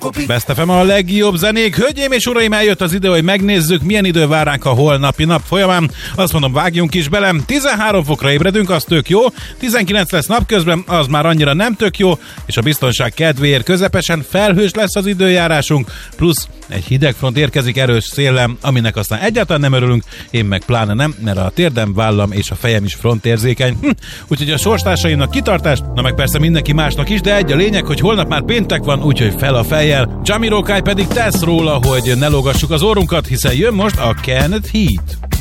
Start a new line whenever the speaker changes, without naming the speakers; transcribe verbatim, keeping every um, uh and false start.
Best ef em a legjobb zenék. Hölgyeim és uraim, eljött az idő, hogy megnézzük, milyen idő vár ránk a holnapi nap folyamán. Azt mondom, vágjunk is bele. tizenhárom fokra ébredünk, az tök jó. tizenkilenc lesz napközben, az már annyira nem tök jó, és a biztonság kedvéért közepesen felhős lesz az időjárásunk, plusz egy hidegfront érkezik erős széllem, aminek aztán egyáltalán nem örülünk, én meg pláne nem, mert a térdem, vállam és a fejem is frontérzékeny. Hm. Úgyhogy a sorstársaimnak kitartást, na meg persze mindenki másnak is, de egy a lényeg, hogy holnap már péntek van, úgyhogy fel a fejjel. Jamiroquai pedig tesz róla, hogy ne lógassuk az orrunkat, hiszen jön most a Kenneth Heat.